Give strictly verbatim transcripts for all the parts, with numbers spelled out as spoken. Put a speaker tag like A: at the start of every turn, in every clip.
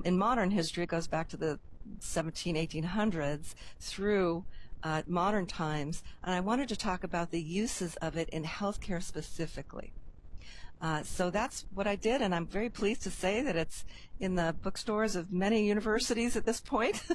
A: in modern history, it goes back to the seventeen, eighteen hundreds through uh, modern times, and I wanted to talk about the uses of it in healthcare specifically. Uh, so that's what I did, and I'm very pleased to say that it's in the bookstores of many universities at this point,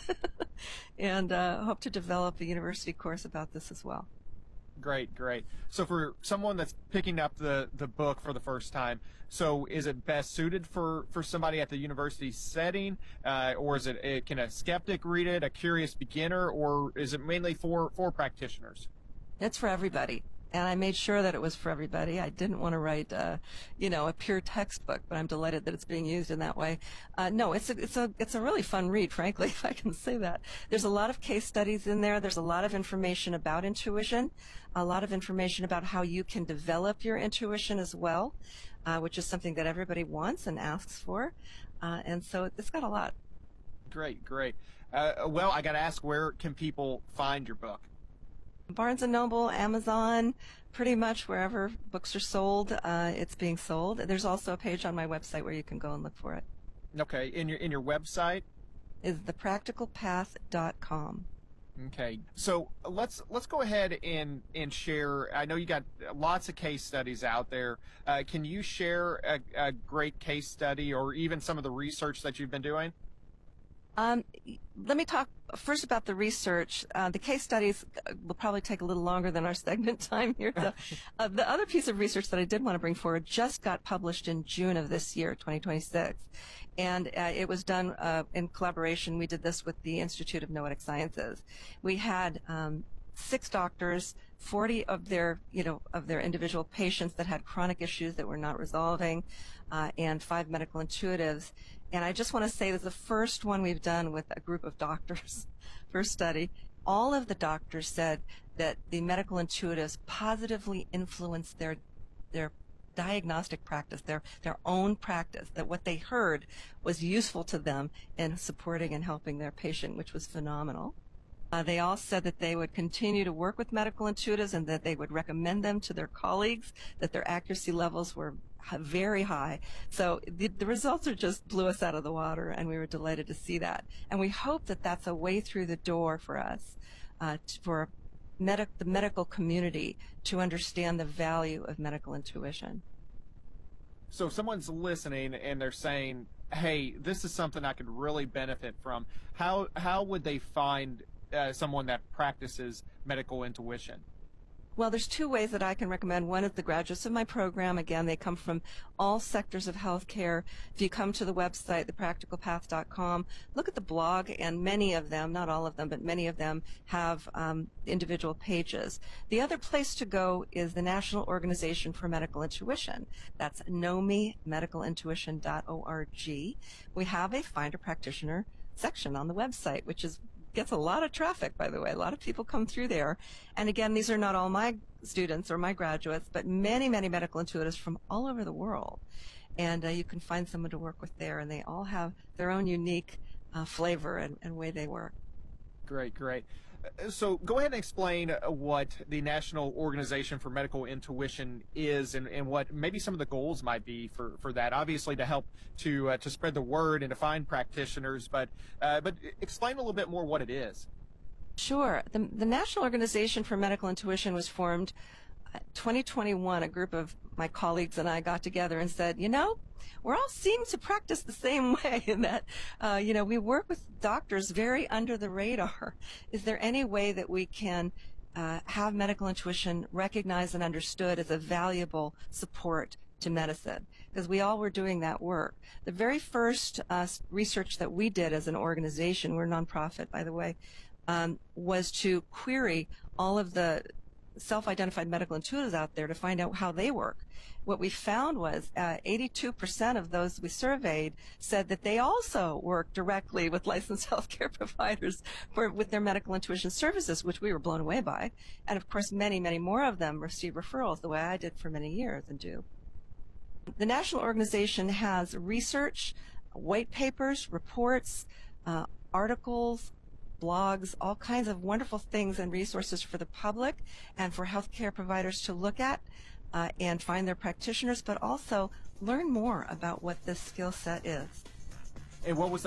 A: and uh, hope to develop a university course about this as well.
B: Great, great. So for someone that's picking up the, the book for the first time, so is it best suited for, for somebody at the university setting, uh, or is it, it, can a skeptic read it, a curious beginner, or is it mainly for, for practitioners?
A: It's for everybody. And I made sure that it was for everybody. I didn't want to write, uh, you know, a pure textbook, but I'm delighted that it's being used in that way. Uh, no, it's a, it's a, it's a really fun read, frankly, if I can say that. There's a lot of case studies in there. There's a lot of information about intuition, a lot of information about how you can develop your intuition as well, uh, which is something that everybody wants and asks for. Uh, and so it's got a lot.
B: Great, great. Uh, well, I got to ask, where can people find your book?
A: Barnes and Noble, Amazon, pretty much wherever books are sold, uh, it's being sold. There's also a page on my website where you can go and look for it.
B: Okay, in your in your website
A: is the practical path dot com.
B: Okay, so let's let's go ahead and and share. I know you got lots of case studies out there. Uh, can you share a, a great case study, or even some of the research that you've been doing?
A: Um, let me talk first about the research. Uh, the case studies will probably take a little longer than our segment time here. So, uh, the other piece of research that I did want to bring forward just got published in June of this year, twenty twenty-six. And uh, it was done uh, in collaboration. We did this with the Institute of Noetic Sciences. We had um, six doctors, forty of their, you know, of their individual patients that had chronic issues that were not resolving, uh, and five medical intuitives. And I just want to say this is the first one we've done with a group of doctors, first study. All of the doctors said that the medical intuitives positively influenced their, their diagnostic practice, their, their own practice, that what they heard was useful to them in supporting and helping their patient, which was phenomenal. Uh, they all said that they would continue to work with medical intuitives and that they would recommend them to their colleagues, that their accuracy levels were very high. So the, the results are just blew us out of the water, and we were delighted to see that. And we hope that that's a way through the door for us, uh, to, for medic, the medical community to understand the value of medical intuition.
B: So if someone's listening and they're saying, hey, this is something I could really benefit from, how, how would they find Uh, someone that practices medical intuition?
A: Well, there's two ways that I can recommend. One is the graduates of my program. Again, they come from all sectors of healthcare. If you come to the website, the practical path dot com, look at the blog, and many of them, not all of them, but many of them have um, individual pages. The other place to go is the National Organization for Medical Intuition. That's N O M I medical intuition dot org. We have a Find a Practitioner section on the website, which is gets a lot of traffic, by the way. A lot of people come through there. And again, these are not all my students or my graduates, but many, many medical intuitives from all over the world. And uh, you can find someone to work with there, and they all have their own unique uh, flavor and, and way they work.
B: Great, great. So go ahead and explain what the National Organization for Medical Intuition is, and, and what maybe some of the goals might be for, for that. Obviously, to help to uh, to spread the word and to find practitioners, but uh, but explain a little bit more what it is.
A: Sure. The, the National Organization for Medical Intuition was formed twenty twenty-one. A group of my colleagues and I got together and said, you know, we're all seem to practice the same way in that, uh, you know, we work with doctors very under the radar. Is there any way that we can uh, have medical intuition recognized and understood as a valuable support to medicine? Because we all were doing that work. The very first uh, research that we did as an organization, we're a nonprofit, by the way, um, was to query all of the self-identified medical intuitives out there to find out how they work. What we found was uh, eighty-two percent of those we surveyed said that they also work directly with licensed healthcare providers for, with their medical intuition services, which we were blown away by. And of course, many, many more of them receive referrals the way I did for many years and do. The National Organization has research, white papers, reports, uh, articles, blogs, all kinds of wonderful things and resources for the public and for healthcare providers to look at uh, and find their practitioners, but also learn more about what this skill set is.
B: And what was